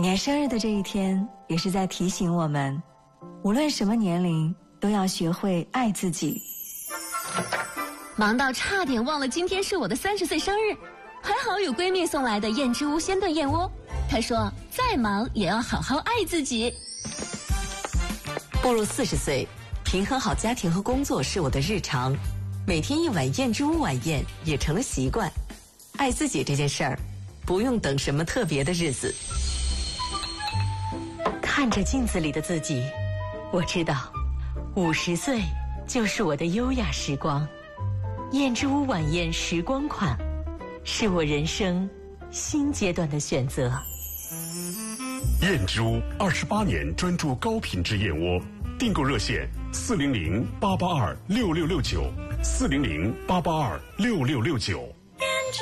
年生日的这一天，也是在提醒我们，无论什么年龄，都要学会爱自己。 忙到差点忘了今天是我的30岁生日，还好有闺蜜送来的燕之屋鲜炖燕窝。她说再忙也要好好爱自己。 步入40岁，平衡好家庭和工作是我的日常，每天一碗燕之屋晚宴也成了习惯。爱自己这件事儿，不用等什么特别的日子。看着镜子里的自己，我知道50岁就是我的优雅时光。燕之屋晚宴时光款，是我人生新阶段的选择。 燕之屋28年专注高品质燕窝，订购热线400-882-6669，400-882-6669。